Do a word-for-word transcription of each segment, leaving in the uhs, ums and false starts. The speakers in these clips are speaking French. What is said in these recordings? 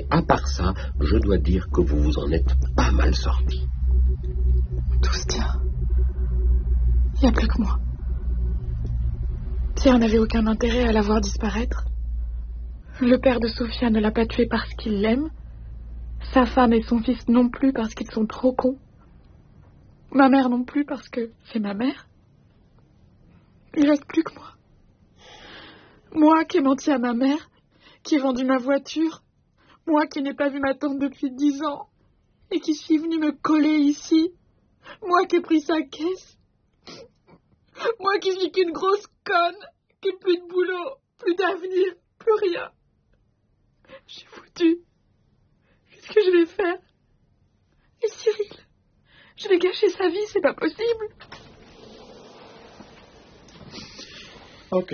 à part ça, je dois dire que vous vous en êtes pas mal sorti. Tout se tient. Il n'y a plus que moi. Pierre n'avait aucun intérêt à la voir disparaître. Le père de Sophia ne l'a pas tuée parce qu'il l'aime. Sa femme et son fils non plus parce qu'ils sont trop cons. Ma mère non plus parce que c'est ma mère. Il ne reste plus que moi. Moi qui ai menti à ma mère, qui ai vendu ma voiture, moi qui n'ai pas vu ma tante depuis dix ans et qui suis venue me coller ici, moi qui ai pris sa caisse, moi qui suis qu'une grosse conne, qui n'ai plus de boulot, plus d'avenir, plus rien. Je suis foutue. Qu'est-ce que je vais faire? Et Cyril? Je vais gâcher sa vie, c'est pas possible. Ok.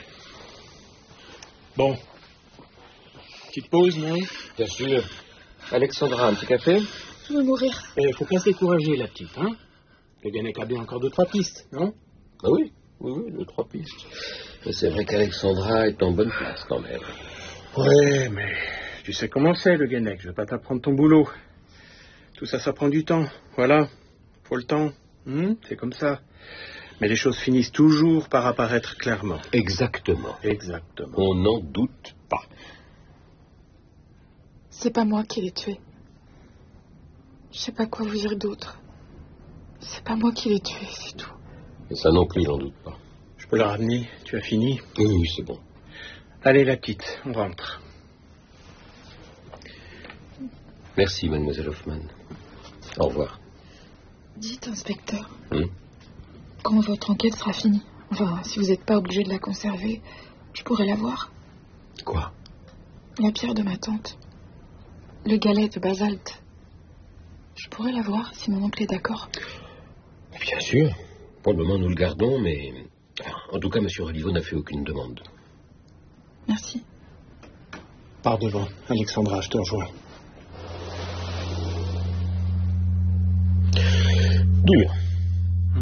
Bon. Petite pause, non? Bien sûr. Alexandra, un petit café? Je vais mourir. Eh, faut pas se décourager, la petite, hein? Le Guenec a bien encore deux, trois pistes, non? Ah oui, oui, oui, deux, trois pistes. Mais c'est vrai qu'Alexandra est en bonne place quand même. Ouais, mais tu sais comment c'est, le Guenec. Je vais pas t'apprendre ton boulot. Tout ça, ça prend du temps. Voilà. Faut le temps. Hum, c'est comme ça. Mais les choses finissent toujours par apparaître clairement. Exactement. Exactement. On n'en doute pas. C'est pas moi qui l'ai tué. Je sais pas quoi vous dire d'autre. C'est pas moi qui l'ai tué, c'est tout. Et ça non plus, j'en doute pas. Je peux la ramener. Tu as fini? Oui, oui, c'est bon. Allez, la petite, on rentre. Merci, mademoiselle Hoffman. Au revoir. Dites, inspecteur, Hum quand votre enquête sera finie, enfin, si vous n'êtes pas obligé de la conserver, je pourrai la voir. Quoi? La pierre de ma tante. Le galet de basalte. Je pourrais la voir si mon oncle est d'accord. Bien sûr. Pour le moment, nous le gardons, mais... En tout cas, M. Oliveau n'a fait aucune demande. Merci. Pars devant. Alexandra, je te rejoins. Dur.